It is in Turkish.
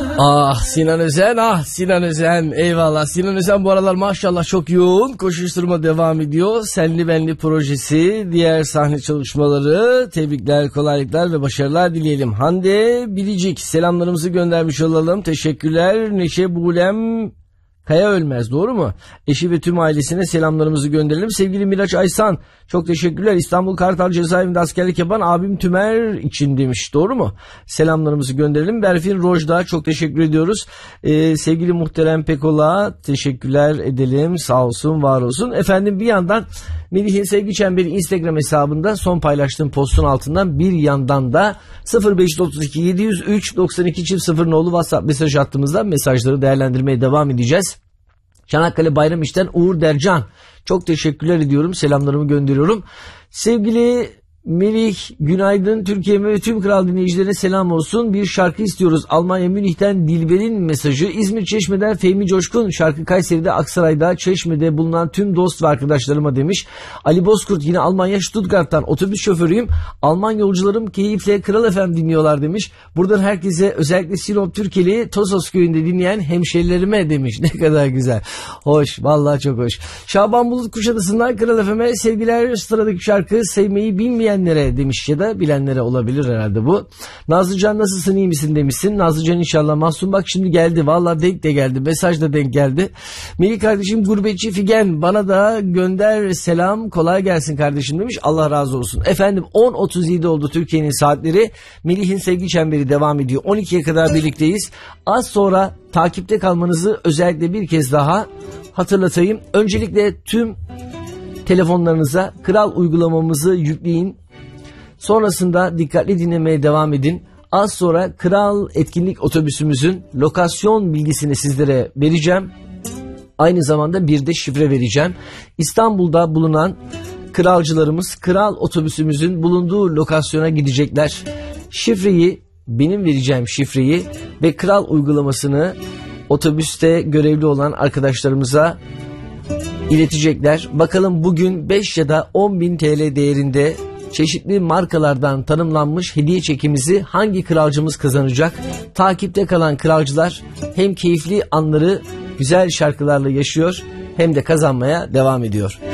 Ah Sinan Özen, ah Sinan Özen, eyvallah. Sinan Özen bu aralar maşallah çok yoğun, koşuşturma devam ediyor. Senli Benli projesi, diğer sahne çalışmaları, tebrikler, kolaylıklar ve başarılar dileyelim. Hande Bilicik selamlarımızı göndermiş olalım, teşekkürler. Neşe Bulem Kaya Ölmez, doğru mu? Eşi ve tüm ailesine selamlarımızı gönderelim. Sevgili Miraç Aysan, çok teşekkürler. İstanbul Kartal Cezaevinde askerlik yapan abim Tümer için demiş, doğru mu? Selamlarımızı gönderelim. Berfin Rojda, çok teşekkür ediyoruz. Sevgili Muhterem Pekola, teşekkürler edelim. Sağ olsun, var olsun. Efendim bir yandan Melih'in Sevgi Çemberi Instagram hesabında son paylaştığım postun altından bir yandan da 0532 703 92 nolu WhatsApp mesaj hattımızda mesajları değerlendirmeye devam edeceğiz. Çanakkale Bayram İş'ten Uğur Dercan, çok teşekkürler ediyorum, selamlarımı gönderiyorum. Sevgili Melih, günaydın. Türkiye'me ve tüm kral dinleyicilerine selam olsun. Bir şarkı istiyoruz. Almanya Münih'ten Dilber'in mesajı. İzmir Çeşme'den Fehmi Coşkun. Şarkı Kayseri'de, Aksaray'da, Çeşme'de bulunan tüm dost ve arkadaşlarıma demiş. Ali Bozkurt yine Almanya Stuttgart'tan, otobüs şoförüyüm. Alman yolcularım keyifle Kral FM dinliyorlar demiş. Buradan herkese, özellikle Sinop Türkeli Tosos köyünde dinleyen hemşerilerime demiş. Ne kadar güzel. Hoş, vallahi çok hoş. Şaban Bulut Kuşadası'ndan Kral FM'e sevgiler. Sıradaki şarkı sevmeyi bilmeyenlere demiş, ya da bilenlere olabilir herhalde bu. Nazlıcan nasılsın, iyi misin demişsin. Nazlıcan inşallah. Mahsun bak şimdi geldi. Vallahi denk de geldi. Mesaj da denk geldi. Melih kardeşim gurbetçi Figen, bana da gönder selam, kolay gelsin kardeşim demiş. Allah razı olsun. Efendim 10.37 oldu Türkiye'nin saatleri. Melih'in Sevgi Çemberi devam ediyor. 12'ye kadar birlikteyiz. Az sonra takipte kalmanızı özellikle bir kez daha hatırlatayım. Öncelikle tüm telefonlarınıza Kral uygulamamızı yükleyin. Sonrasında dikkatli dinlemeye devam edin. Az sonra Kral etkinlik otobüsümüzün lokasyon bilgisini sizlere vereceğim. Aynı zamanda bir de şifre vereceğim. İstanbul'da bulunan kralcılarımız Kral otobüsümüzün bulunduğu lokasyona gidecekler. Şifreyi, benim vereceğim şifreyi ve Kral uygulamasını otobüste görevli olan arkadaşlarımıza iletecekler. Bakalım bugün 5 ya da 10.000 TL değerinde çeşitli markalardan tanımlanmış hediye çekimizi hangi kralcımız kazanacak? Takipte kalan kralcılar hem keyifli anları güzel şarkılarla yaşıyor hem de kazanmaya devam ediyor.